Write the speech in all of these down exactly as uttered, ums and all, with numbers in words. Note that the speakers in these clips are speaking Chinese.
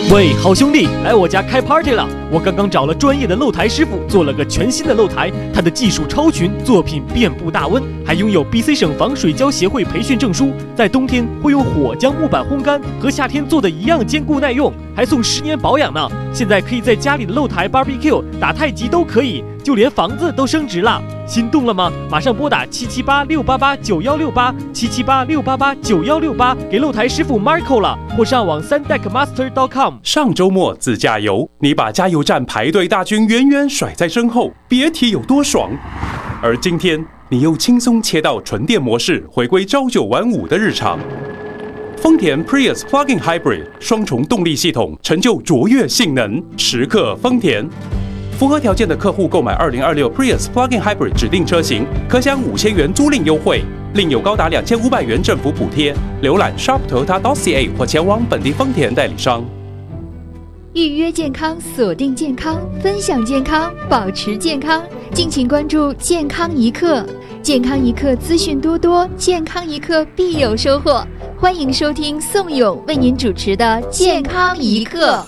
喂，好兄弟，来我家开 party 了！我刚刚找了专业的露台师傅，做了个全新的露台，他的技术超群，作品遍布大温，还拥有 B C 省防水胶协会培训证书。在冬天会用火将木板烘干，和夏天做的一样坚固耐用，还送十年保养呢。现在可以在家里的露台 barbecue、打太极都可以，就连房子都升值了。心动了吗？马上拨打七七八六八八九幺六八七七八六八八九幺六八给露台师傅 Marco 了，或上网 sundeckmaster dot com。 上周末自驾游，你把加油站排队大军远远甩在身后，别提有多爽。而今天你又轻松切到纯电模式，回归朝九晚五的日常。丰田 Prius Plug-in Hybrid 双重动力系统，成就卓越性能，时刻丰田。符合条件的客户购买二零二六 Prius Plug-in Hybrid 指定车型，可享五千元租赁优惠，另有高达两千五百元政府补贴。浏览 shop toyota dot c a 或前往本地丰田代理商。 预约健康，锁定健康，分享健康，保持健康。敬请关注健康一刻，健康一刻资讯多多，健康一刻必有收获。欢迎收听宋勇为您主持的健康一刻。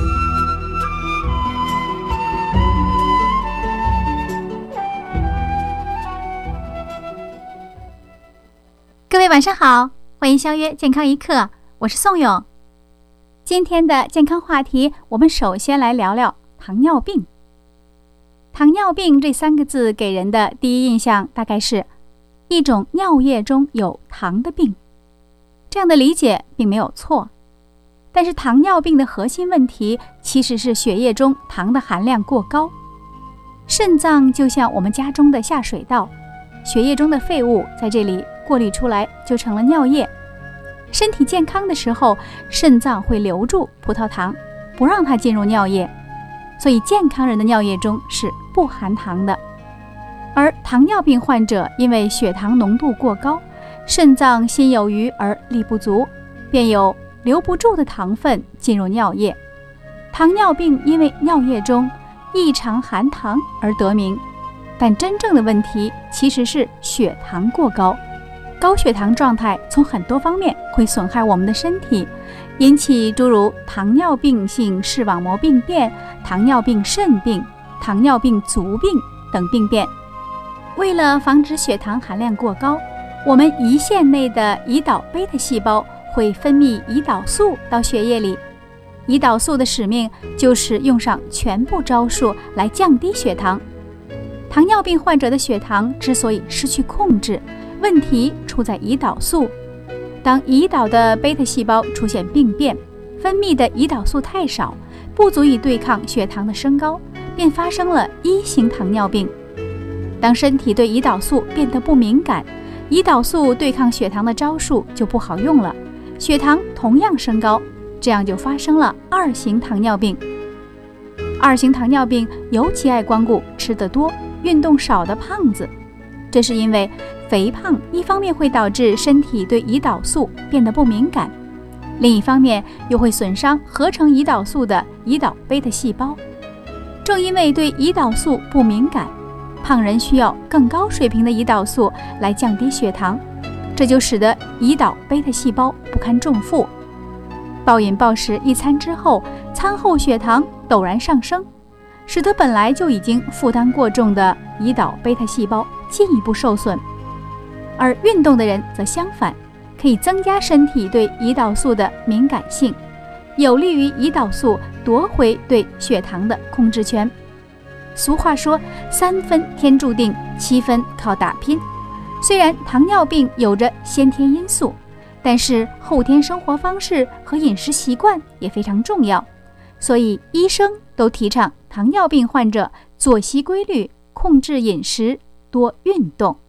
各位晚上好，欢迎相约健康一刻，我是宋勇。今天的健康话题，我们首先来聊聊糖尿病。糖尿病这三个字给人的第一印象大概是一种尿液中有糖的病，这样的理解并没有错。但是糖尿病的核心问题其实是血液中糖的含量过高。肾脏就像我们家中的下水道，血液中的废物在这里过滤出来就成了尿液。身体健康的时候，肾脏会留住葡萄糖，不让它进入尿液，所以健康人的尿液中是不含糖的。而糖尿病患者因为血糖浓度过高，肾脏心有余而力不足，便有留不住的糖分进入尿液。糖尿病因为尿液中异常含糖而得名，但真正的问题其实是血糖过高。高血糖状态从很多方面会损害我们的身体，引起诸如糖尿病性视网膜病变、糖尿病肾病、糖尿病足病等病变。为了防止血糖含量过高，我们胰腺内的胰岛贝塔细胞会分泌胰岛素到血液里。胰岛素的使命就是用上全部招数来降低血糖。糖尿病患者的血糖之所以失去控制，问题出在胰岛素。当胰岛的贝塔细胞出现病变，分泌的胰岛素太少，不足以对抗血糖的升高，便发生了一型糖尿病。当身体对胰岛素变得不敏感，胰岛素对抗血糖的招数就不好用了，血糖同样升高，这样就发生了二型糖尿病。二型糖尿病尤其爱光顾吃得多、运动少的胖子，这是因为肥胖一方面会导致身体对胰岛素变得不敏感，另一方面又会损伤合成胰岛素的胰岛贝塔细胞。正因为对胰岛素不敏感，胖人需要更高水平的胰岛素来降低血糖，这就使得胰岛贝塔细胞不堪重负。暴饮暴食一餐之后，餐后血糖陡然上升，使得本来就已经负担过重的胰岛贝塔细胞进一步受损。而运动的人则相反，可以增加身体对胰岛素的敏感性，有利于胰岛素夺回对血糖的控制权。俗话说，三分天注定，七分靠打拼。虽然糖尿病有着先天因素，但是后天生活方式和饮食习惯也非常重要，所以医生都提倡糖尿病患者作息规律，控制饮食，多运动。